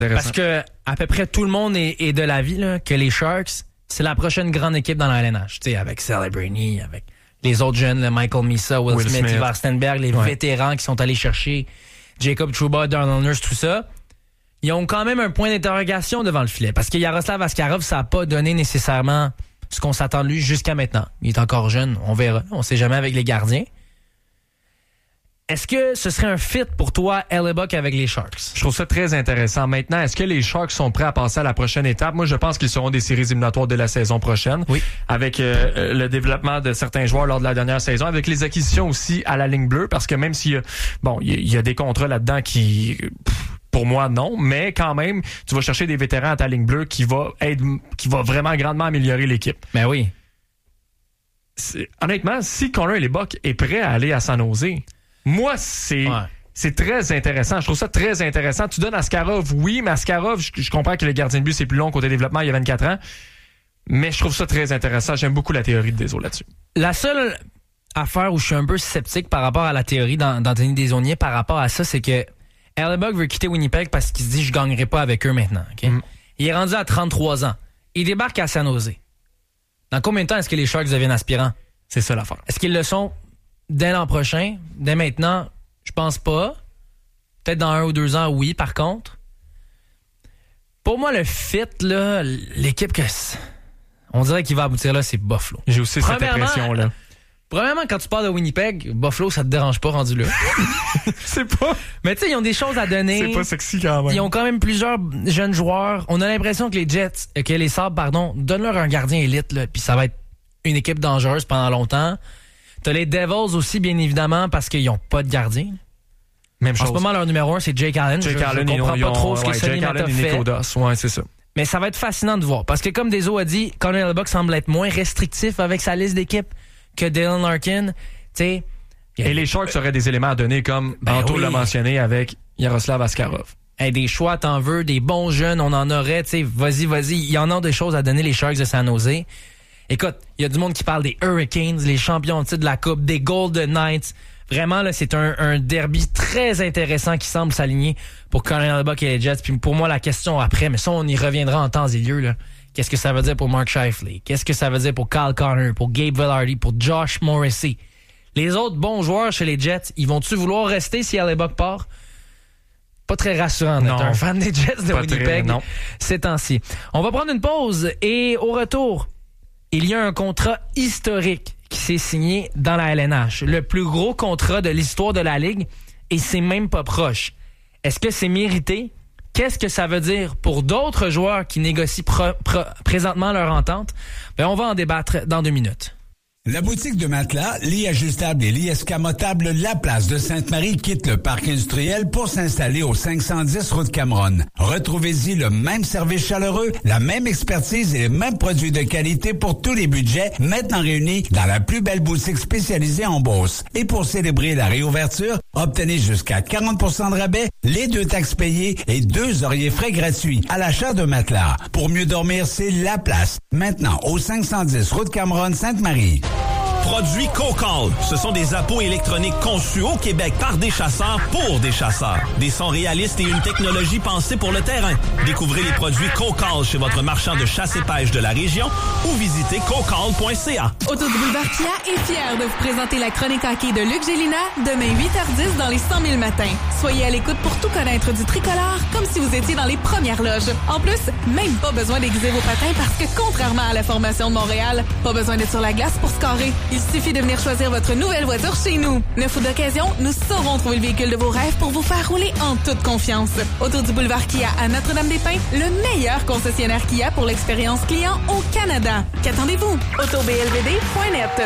Parce que à peu près tout le monde est de l'avis là, que les Sharks, c'est la prochaine grande équipe dans la LNH. Tu sais, avec Celebrini, avec les autres jeunes, là, Michael Misa, Will Smith, Ivar Stenberg, les vétérans qui sont allés chercher Jacob Trouba, Darnell Nurse, tout ça. Ils ont quand même un point d'interrogation devant le filet. Parce que Yaroslav Askarov, ça n'a pas donné nécessairement ce qu'on s'attend de lui jusqu'à maintenant. Il est encore jeune, on verra. On ne sait jamais avec les gardiens. Est-ce que ce serait un fit pour toi, Hellebuyck, avec les Sharks? Je trouve ça très intéressant. Maintenant, est-ce que les Sharks sont prêts à passer à la prochaine étape? Moi, je pense qu'ils seront des séries éliminatoires de la saison prochaine. Oui. Avec le développement de certains joueurs lors de la dernière saison, avec les acquisitions aussi à la ligne bleue, parce que même s'il y a, il y a des contrats là-dedans qui... Pour moi, non, mais quand même, tu vas chercher des vétérans à ta ligne bleue qui va vraiment grandement améliorer l'équipe. Ben oui. Honnêtement, si Connor Hellebuyck est prêt à aller à San Jose, moi, c'est très intéressant. Je trouve ça très intéressant. Tu donnes Askarov, oui, mais Askarov, je comprends que le gardien de but, c'est plus long côté développement, il y a 24 ans, mais je trouve ça très intéressant. J'aime beaucoup la théorie de Deso là-dessus. La seule affaire où je suis un peu sceptique par rapport à la théorie d'Anthony Desaulniers par rapport à ça, c'est que Hellebuyck veut quitter Winnipeg parce qu'il se dit « je gagnerai pas avec eux maintenant okay? ». Il est rendu à 33 ans. Il débarque à San Jose. Dans combien de temps est-ce que les Sharks deviennent aspirants? C'est ça l'affaire. Est-ce qu'ils le sont dès l'an prochain? Dès maintenant? Je pense pas. Peut-être dans 1 ou 2 ans, oui, par contre. Pour moi, le fit, là, l'équipe que... On dirait qu'il va aboutir là, c'est Buffalo. J'ai aussi cette impression-là. Premièrement, quand tu parles de Winnipeg, Buffalo, ça te dérange pas rendu là. C'est pas... Mais tu sais, ils ont des choses à donner. C'est pas sexy quand même. Ils ont quand même plusieurs jeunes joueurs. On a l'impression que les Sabres, donnent-leur un gardien élite, là, puis ça va être une équipe dangereuse pendant longtemps. T'as les Devils aussi, bien évidemment, parce qu'ils n'ont pas de gardien. Même chose. En ce moment, leur numéro 1, c'est Jake Allen. Jake Allen, je comprends pas trop ce que Sonny Mata fait. Ouais, c'est ça. Mais ça va être fascinant de voir. Parce que comme Deso a dit, Connor Hellebuyck semble être moins restrictif avec sa liste d'équipes que Dylan Larkin. Et les Sharks auraient des éléments à donner, comme Anto l'a mentionné avec Yaroslav Askarov. Des choix, t'en veux, des bons jeunes, on en aurait. Vas-y. Il y en a des choses à donner, les Sharks de San Jose. Écoute, il y a du monde qui parle des Hurricanes, les champions de la Coupe, des Golden Knights. Vraiment, là, c'est un derby très intéressant qui semble s'aligner pour Connor Hellebuyck et les Jets. Puis pour moi, la question après, mais ça, on y reviendra en temps et lieu, là. Qu'est-ce que ça veut dire pour Mark Scheifele? Qu'est-ce que ça veut dire pour Kyle Connor, pour Gabe Vilardi, pour Josh Morrissey? Les autres bons joueurs chez les Jets, ils vont-tu vouloir rester si Hellebuyck part? Pas très rassurant d'être un fan des Jets de Winnipeg ces temps-ci. On va prendre une pause et au retour, il y a un contrat historique qui s'est signé dans la LNH. Le plus gros contrat de l'histoire de la Ligue et c'est même pas proche. Est-ce que c'est mérité? Qu'est-ce que ça veut dire pour d'autres joueurs qui négocient présentement leur entente? On va en débattre dans 2 minutes. La boutique de matelas, lits ajustables et lits escamotables La Place de Sainte-Marie quitte le parc industriel pour s'installer au 510 route Cameron. Retrouvez-y le même service chaleureux, la même expertise et les mêmes produits de qualité pour tous les budgets, maintenant réunis dans la plus belle boutique spécialisée en Beauce. Et pour célébrer la réouverture, obtenez jusqu'à 40% de rabais, les 2 taxes payées et 2 oreillers frais gratuits à l'achat de matelas. Pour mieux dormir, c'est La Place. Maintenant, au 510 route Cameron, Sainte-Marie. Produits Cocall. Ce sont des appos électroniques conçus au Québec par des chasseurs pour des chasseurs. Des sons réalistes et une technologie pensée pour le terrain. Découvrez les produits Cocall chez votre marchand de chasse et pêche de la région ou visitez cocall.ca. Auto du Boulevard Kia est fier de vous présenter la chronique hockey de Luc Gélina demain 8h10 dans les 100 000 matins. Soyez à l'écoute pour tout connaître du tricolore comme si vous étiez dans les premières loges. En plus, même pas besoin d'aiguiser vos patins parce que contrairement à la formation de Montréal, pas besoin d'être sur la glace pour scorer. Il suffit de venir choisir votre nouvelle voiture chez nous. Neuf ou d'occasion, nous saurons trouver le véhicule de vos rêves pour vous faire rouler en toute confiance. Autour du boulevard Kia à Notre-Dame-des-Pins, le meilleur concessionnaire Kia pour l'expérience client au Canada. Qu'attendez-vous? autoblvd.net.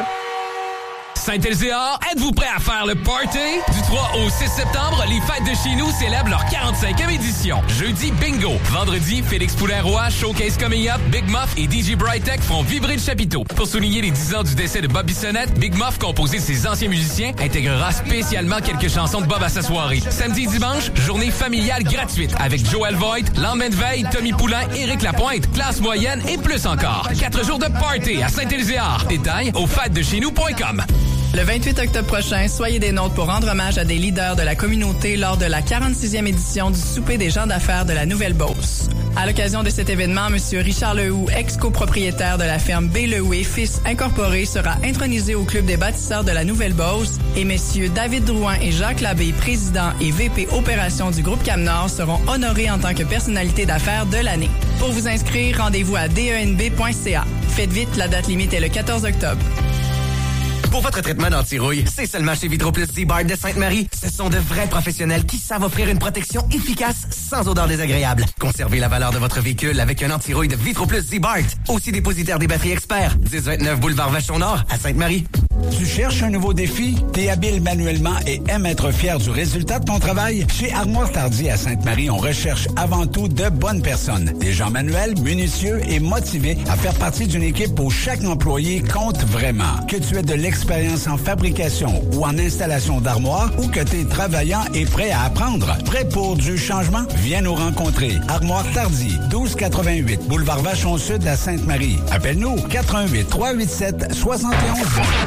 Saint-Elzéar, êtes-vous prêts à faire le party? Du 3 au 6 septembre, les fêtes de chez nous célèbrent leur 45e édition. Jeudi, bingo. Vendredi, Félix Poulain-Roy, Showcase Coming Up, Big Muff et DJ Brightech font vibrer le chapiteau. Pour souligner les 10 ans du décès de Bob Bissonnette, Big Muff, composé de ses anciens musiciens, intégrera spécialement quelques chansons de Bob à sa soirée. Samedi et dimanche, journée familiale gratuite avec Joël Voigt, Lendemain de veille, Tommy Poulain, Éric Lapointe, classe moyenne et plus encore. 4 jours de party à Saint-Elzéar. Détails au fêtesdechez-nous.com. Le 28 octobre prochain, soyez des nôtres pour rendre hommage à des leaders de la communauté lors de la 46e édition du souper des gens d'affaires de la Nouvelle-Beauce. À l'occasion de cet événement, M. Richard Lehoux, ex-copropriétaire de la ferme B. Lehoux et Fils Incorporé, sera intronisé au Club des bâtisseurs de la Nouvelle-Beauce et messieurs David Drouin et Jacques Labbé, président et VP Opération du groupe Camnord, seront honorés en tant que personnalité d'affaires de l'année. Pour vous inscrire, rendez-vous à denb.ca. Faites vite, la date limite est le 14 octobre. Pour votre traitement d'anti-rouille, c'est seulement chez Vitro-Plus Z-Bart de Sainte-Marie. Ce sont de vrais professionnels qui savent offrir une protection efficace sans odeur désagréable. Conservez la valeur de votre véhicule avec un anti-rouille de Vitro-Plus Z-Bart. Aussi dépositaire des batteries experts. 1029 boulevard Vachon-Nord à Sainte-Marie. Tu cherches un nouveau défi? T'es habile manuellement et aimes être fier du résultat de ton travail? Chez Armoire Tardy à Sainte-Marie, on recherche avant tout de bonnes personnes. Des gens manuels, minutieux et motivés à faire partie d'une équipe où chaque employé compte vraiment. Que tu aies de l'expérience en fabrication ou en installation d'armoires ou que tu es travaillant et prêt à apprendre. Prêt pour du changement? Viens nous rencontrer. Armoire Tardy, 1288 boulevard Vachon-Sud à Sainte-Marie. Appelle-nous 88 387 71.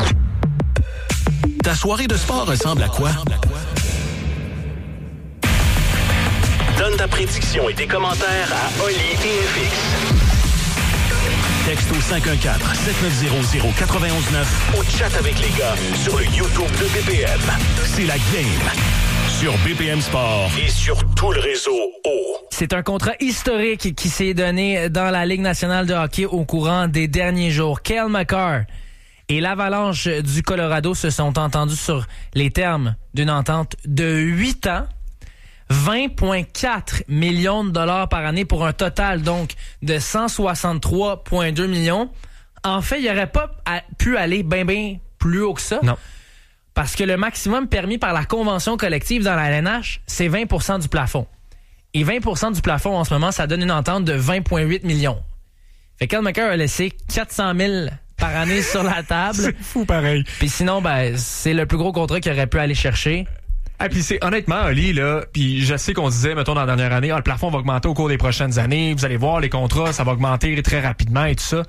Ta soirée de sport ressemble à quoi? Donne ta prédiction et tes commentaires à Oli et FX. Texte au 514-7900-919 Au chat avec les gars sur le YouTube de BPM. C'est la game sur BPM Sport Et sur tout le réseau O. C'est un contrat historique qui s'est donné dans la Ligue nationale de hockey au courant des derniers jours. Cale Makar et l'Avalanche du Colorado se sont entendus sur les termes d'une entente de 8 ans. 20,4 millions de dollars par année pour un total donc de 163,2 millions. En fait, il n'aurait pas pu aller bien plus haut que ça. Non. Parce que le maximum permis par la convention collective dans la LNH, c'est 20% du plafond. Et 20% du plafond en ce moment, ça donne une entente de 20,8 millions. Fait que Cale Makar a laissé 400 000 par année sur la table. C'est fou pareil. Puis sinon, c'est le plus gros contrat qu'il aurait pu aller chercher. Ah, puis c'est honnêtement, Oli, là, puis je sais qu'on disait, mettons, dans la dernière année, le plafond va augmenter au cours des prochaines années, vous allez voir, les contrats, ça va augmenter très rapidement et tout ça.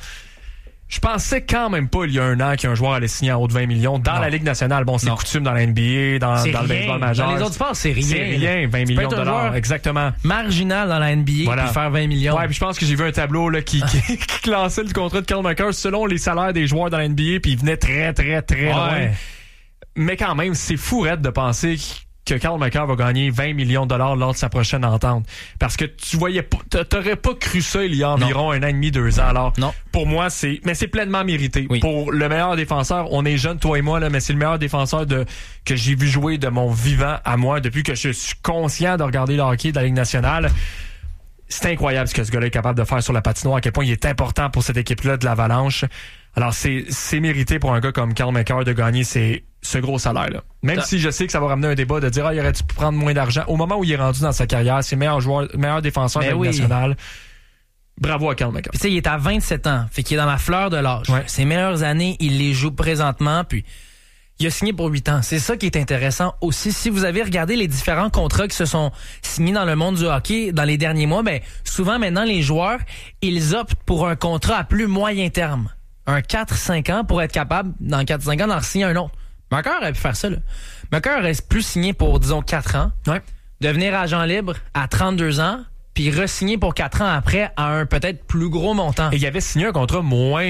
Je pensais quand même pas, il y a un an, qu'un joueur allait signer en haut de 20 millions dans la Ligue nationale. Bon, c'est coutume dans la NBA, dans le baseball majeur. Dans les autres sports, c'est rien. C'est rien, 20 millions de dollars, exactement. Marginal dans la NBA, puis faire 20 millions. Ouais, puis je pense que j'ai vu un tableau là qui classait le contrat de Cale Makar selon les salaires des joueurs dans la NBA, puis il venait très, très, très loin. Mais quand même, c'est fou raide de penser que Cale Makar va gagner 20 millions de dollars lors de sa prochaine entente. Parce que tu voyais pas, t'aurais pas cru ça il y a environ un an et demi, 2 ans. Alors, pour moi, mais c'est pleinement mérité. Oui. Pour le meilleur défenseur, on est jeunes, toi et moi, là, mais c'est le meilleur défenseur que j'ai vu jouer de mon vivant à moi depuis que je suis conscient de regarder le hockey de la Ligue nationale. C'est incroyable ce que ce gars-là est capable de faire sur la patinoire, à quel point il est important pour cette équipe-là de l'Avalanche. Alors, c'est mérité pour un gars comme Cale Makar de gagner ce gros salaire-là. Même si je sais que ça va ramener un débat de dire il aurait-tu pu prendre moins d'argent. Au moment où il est rendu dans sa carrière, c'est meilleur défenseur de la Ligue nationale. Bravo à Cale Makar. Tu sais, il est à 27 ans, fait qu'il est dans la fleur de l'âge. Ouais. Ses meilleures années, il les joue présentement, puis il a signé pour 8 ans. C'est ça qui est intéressant aussi. Si vous avez regardé les différents contrats qui se sont signés dans le monde du hockey dans les derniers mois, souvent maintenant, les joueurs, ils optent pour un contrat à plus moyen terme. Un 4-5 ans pour être capable, dans 4-5 ans, d'en signer un autre. Makar aurait pu faire ça, là. Makar aurait plus signé pour, disons, 4 ans. Ouais. Devenir agent libre à 32 ans, puis re-signer pour 4 ans après à un peut-être plus gros montant. Et il avait signé un contrat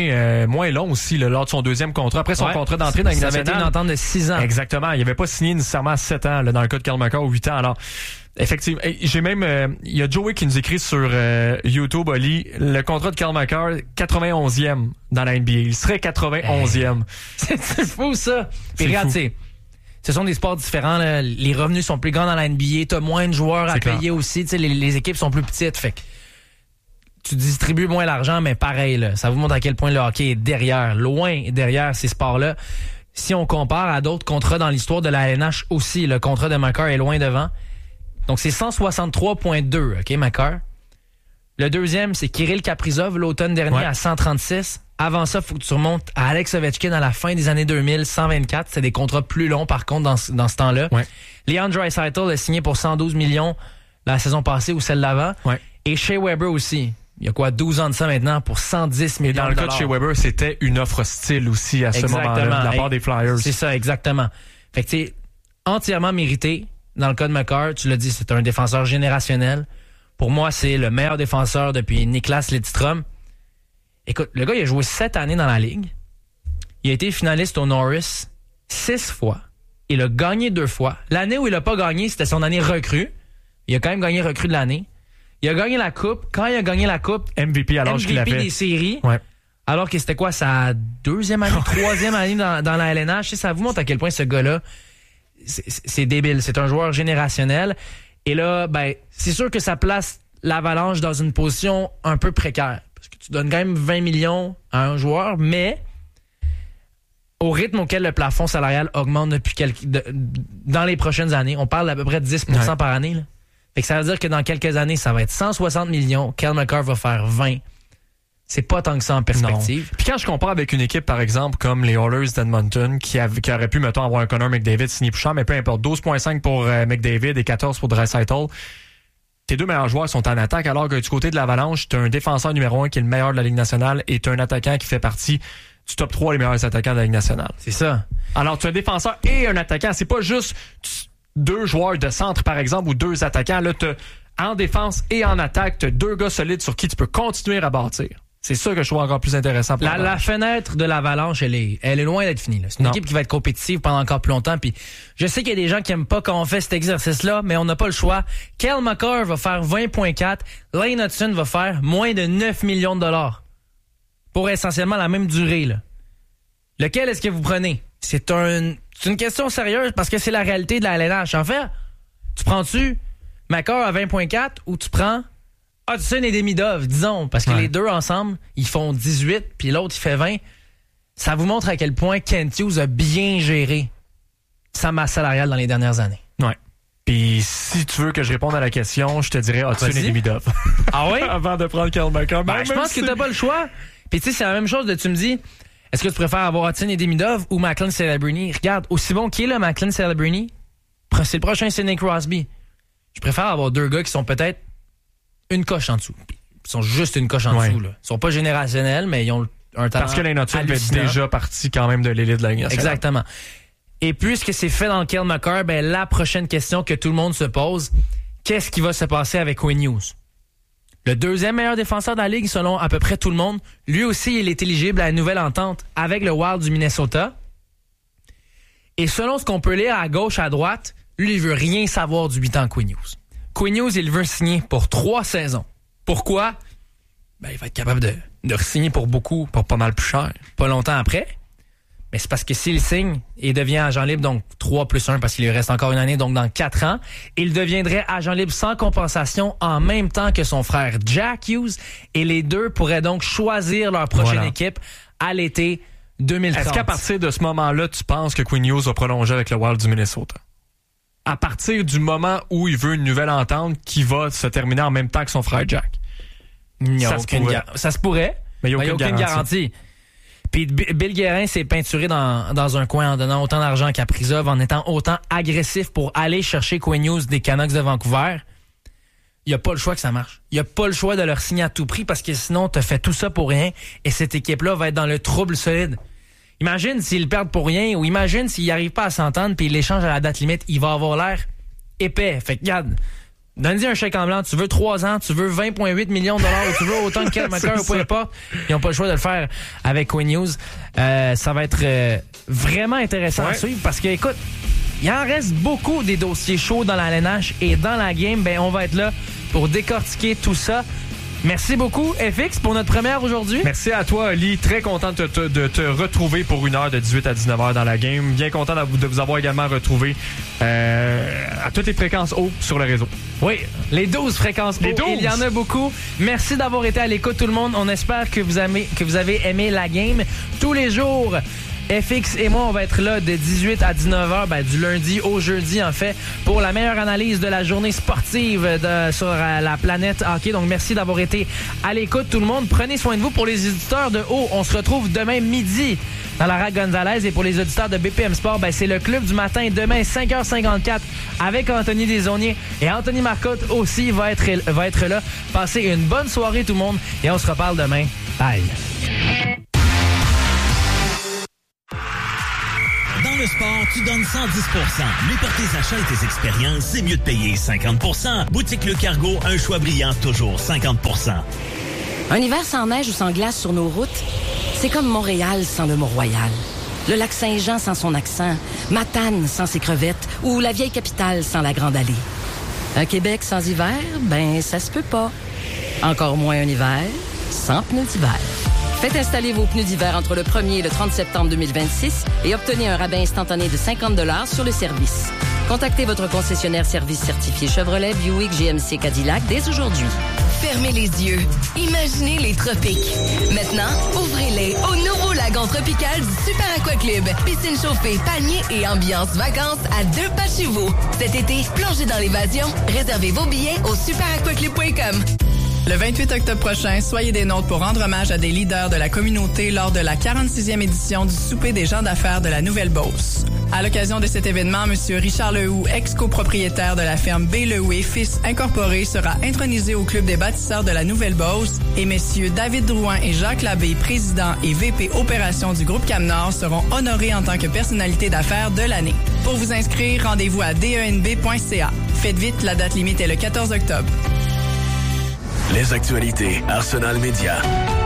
moins long aussi, là, lors de son deuxième contrat. Après son contrat d'entrée dans la Ligue nationale. Ça avait été une entente de 6 ans. Exactement. Il n'avait pas signé nécessairement 7 ans, là, dans le cas de Cale Makar, ou 8 ans. Alors, effectivement, j'ai même, il y a Joey qui nous écrit sur YouTube, Oli, le contrat de Cale Makar, 91e dans la NBA. Il serait 91e. C'est fou, ça. Puis regarde, ce sont des sports différents, là. Les revenus sont plus grands dans la NBA, t'as moins de joueurs à payer aussi, les équipes sont plus petites, fait que tu distribues moins l'argent, mais pareil, là, ça vous montre à quel point le hockey est loin derrière ces sports-là. Si on compare à d'autres contrats dans l'histoire de la LNH aussi, le contrat de Makar est loin devant. Donc, c'est 163,2, OK, Makar. Le deuxième, c'est Kirill Kaprizov, l'automne dernier, à 136. Avant ça, il faut que tu remontes à Alex Ovechkin à la fin des années 2000, 124. C'est des contrats plus longs, par contre, dans ce temps-là. Ouais. Leon Draisaitl a signé pour 112 millions la saison passée ou celle d'avant. Ouais. Et Shea Weber aussi. il y a quoi, 12 ans de ça maintenant, pour 110 millions de dollars. Et dans le cas de chez Weber, c'était une offre hostile aussi à ce moment-là, de la part des Flyers. C'est ça, exactement. Fait que, tu sais, entièrement mérité. Dans le cas de Makar, tu l'as dit, c'est un défenseur générationnel. Pour moi, c'est le meilleur défenseur depuis Niklas Lidstrom. Écoute, le gars, il a joué 7 années dans la Ligue. Il a été finaliste au Norris 6 fois. Il a gagné 2 fois. L'année où il a pas gagné, c'était son année recrue. Il a quand même gagné recrue de l'année. Il a gagné la Coupe. Quand il a gagné la Coupe, MVP à l'âge qu'il avait. MVP des séries. Ouais. Alors que c'était quoi, sa 2e année, 3e année dans la LNH. Ça vous montre à quel point ce gars-là, c'est débile. C'est un joueur générationnel. Et là, ben, c'est sûr que ça place l'Avalanche dans une position un peu précaire. Parce que tu donnes quand même 20 millions à un joueur, mais au rythme auquel le plafond salarial augmente depuis dans les prochaines années, on parle d'à peu près de 10% par année. Là. Fait que ça veut dire que dans quelques années, ça va être 160 millions. Cale Makar va faire 20. C'est pas tant que ça en perspective. Non. Puis quand je compare avec une équipe, par exemple, comme les Oilers d'Edmonton, qui aurait pu, mettons, avoir un Connor McDavid signé plus cher, mais peu importe, 12,5 pour McDavid et 14 pour Draisaitl. Tes 2 meilleurs joueurs sont en attaque, alors que du côté de l'Avalanche, tu as un défenseur numéro 1 qui est le meilleur de la Ligue nationale et tu as un attaquant qui fait partie du top 3 des meilleurs attaquants de la Ligue nationale. C'est ça. Alors, tu as un défenseur et un attaquant. C'est pas juste 2 joueurs de centre, par exemple, ou 2 attaquants. Là, en défense et en attaque, tu as 2 gars solides sur qui tu peux continuer à bâtir. C'est ça que je trouve encore plus intéressant pour la fenêtre de l'Avalanche, elle est loin d'être finie. Là. C'est une équipe qui va être compétitive pendant encore plus longtemps. Puis je sais qu'il y a des gens qui aiment pas quand on fait cet exercice-là, mais on n'a pas le choix. Cale Makar va faire 20,4. Lane Hutson va faire moins de 9 millions de dollars. Pour essentiellement la même durée. Là. Lequel est-ce que vous prenez? C'est une question sérieuse parce que c'est la réalité de la LNH. En fait, tu prends-tu Makar à 20,4 ou tu prends Hudson et Demidov, disons, parce que les deux ensemble, ils font 18, puis l'autre, il fait 20. Ça vous montre à quel point Kent Hughes a bien géré sa masse salariale dans les dernières années. Ouais. Puis si tu veux que je réponde à la question, je te dirais Hudson et Demidov. Ah oui? Avant de prendre Cale Makar. Ben, je pense que t'as pas le choix. Puis tu sais, c'est la même chose de tu me dis, est-ce que tu préfères avoir Hudson et Demidov ou Macklin Celebrini? Regarde, aussi bon qu'il est le Macklin Celebrini, c'est le prochain Sidney Crosby. Je préfère avoir 2 gars qui sont peut-être une coche en dessous. Ils sont juste une coche en dessous. Là. Ils sont pas générationnels, mais ils ont un talent. Parce que Lane Hutson fait déjà partie quand même de l'élite de la Ligue nationale. Exactement. Et puisque c'est fait dans le Cale Makar, ben la prochaine question que tout le monde se pose, qu'est-ce qui va se passer avec Quinn Hughes? Le 2e meilleur défenseur de la Ligue, selon à peu près tout le monde. Lui aussi, il est éligible à une nouvelle entente avec le Wild du Minnesota. Et selon ce qu'on peut lire à gauche, à droite, lui, il veut rien savoir du 8 ans Quinn Hughes. Quinn Hughes, il veut signer pour 3 saisons. Pourquoi? Ben, il va être capable de re-signer pour pas mal plus cher, pas longtemps après. Mais c'est parce que s'il signe et devient agent libre, donc 3+1, parce qu'il lui reste encore une année, donc dans 4 ans, il deviendrait agent libre sans compensation en même temps que son frère Jack Hughes. Et les deux pourraient donc choisir leur prochaine équipe à l'été 2030. Est-ce qu'à partir de ce moment-là, tu penses que Quinn Hughes va prolonger avec le Wild du Minnesota? À partir du moment où il veut une nouvelle entente qui va se terminer en même temps que son frère Jack. Ça se pourrait, mais il n'y a aucune garantie. Puis Bill Guérin s'est peinturé dans un coin en donnant autant d'argent qu'à Kaprizov, en étant autant agressif pour aller chercher Quinn Hughes des Canucks de Vancouver. Il n'y a pas le choix que ça marche. Il n'y a pas le choix de leur signer à tout prix parce que sinon, tu as fait tout ça pour rien et cette équipe-là va être dans le trouble solide. Imagine s'ils le perdent pour rien ou imagine s'ils n'arrivent pas à s'entendre puis ils l'échangent à la date limite, il va avoir l'air épais. Fait que regarde, donne-y un chèque en blanc, tu veux 3 ans, tu veux 20,8 millions de dollars ou tu veux autant que Cale Makar ou peu importe. Ils n'ont pas le choix de le faire avec Quinn Hughes. Ça va être vraiment intéressant à suivre parce que, écoute, il en reste beaucoup des dossiers chauds dans la LNH et dans la game, ben on va être là pour décortiquer tout ça. Merci beaucoup, FX, pour notre première aujourd'hui. Merci à toi, Oli. Très content de te retrouver pour 1 heure de 18 à 19h dans la game. Bien content de vous avoir également retrouvé à toutes les fréquences haut sur le réseau. Oui, les 12 fréquences haut. Il y en a beaucoup. Merci d'avoir été à l'écoute, tout le monde. On espère que vous avez aimé la game. Tous les jours, FX et moi, on va être là de 18 à 19h, du lundi au jeudi, en fait, pour la meilleure analyse de la journée sportive sur la planète hockey. Donc, merci d'avoir été à l'écoute, tout le monde. Prenez soin de vous. Pour les auditeurs de haut, on se retrouve demain midi dans la Rac Gonzalez. Et pour les auditeurs de BPM Sport, c'est le Club du matin demain, 5h54, avec Anthony Desaulniers. Et Anthony Marcotte aussi va être là. Passez une bonne soirée, tout le monde. Et on se reparle demain. Bye. Dans le sport, tu donnes 110%. Mais pour tes achats et tes expériences, c'est mieux de payer 50%. Boutique Le Cargo, un choix brillant, toujours 50%. Un hiver sans neige ou sans glace sur nos routes, c'est comme Montréal sans le Mont-Royal. Le lac Saint-Jean sans son accent, Matane sans ses crevettes ou la vieille capitale sans la Grande Allée. Un Québec sans hiver, ça se peut pas. Encore moins un hiver sans pneus d'hiver. Faites installer vos pneus d'hiver entre le 1er et le 30 septembre 2026 et obtenez un rabais instantané de 50$ sur le service. Contactez votre concessionnaire service certifié Chevrolet, Buick, GMC, Cadillac dès aujourd'hui. Fermez les yeux. Imaginez les tropiques. Maintenant, ouvrez-les au nouveau lagon tropical du Super Aqua Club. Piscine chauffée, palmiers et ambiance vacances à 2 pas de chez vous. Cet été, plongez dans l'évasion. Réservez vos billets au superaquaclub.com. Le 28 octobre prochain, soyez des nôtres pour rendre hommage à des leaders de la communauté lors de la 46e édition du souper des gens d'affaires de la Nouvelle-Beauce. À l'occasion de cet événement, M. Richard Lehoux, ex-copropriétaire de la ferme B. Lehoux et Fils Incorporé, sera intronisé au Club des bâtisseurs de la Nouvelle-Beauce et messieurs David Drouin et Jacques Labbé, président et VP Opération du groupe Camnord, seront honorés en tant que personnalité d'affaires de l'année. Pour vous inscrire, rendez-vous à denb.ca. Faites vite, la date limite est le 14 octobre. Les actualités Arsenal Média.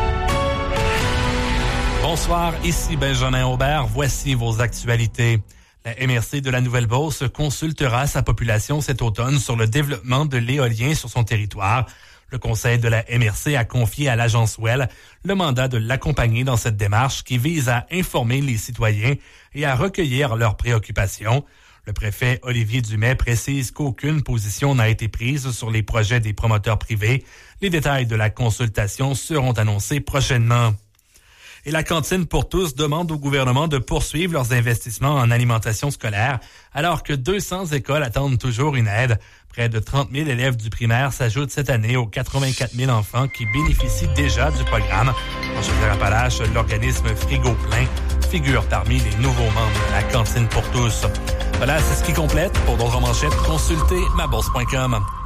Bonsoir, ici Benjamin Aubert. Voici vos actualités. La MRC de la Nouvelle-Beauce consultera sa population cet automne sur le développement de l'éolien sur son territoire. Le conseil de la MRC a confié à l'agence Well le mandat de l'accompagner dans cette démarche qui vise à informer les citoyens et à recueillir leurs préoccupations. Le préfet Olivier Dumais précise qu'aucune position n'a été prise sur les projets des promoteurs privés. Les détails de la consultation seront annoncés prochainement. Et la Cantine pour tous demande au gouvernement de poursuivre leurs investissements en alimentation scolaire, alors que 200 écoles attendent toujours une aide. Près de 30 000 élèves du primaire s'ajoutent cette année aux 84 000 enfants qui bénéficient déjà du programme. En Chaudière-Appalaches, l'organisme Frigo Plein figure parmi les nouveaux membres de la Cantine pour tous. Voilà, c'est ce qui complète. Pour d'autres manchettes, consultez mabourse.com.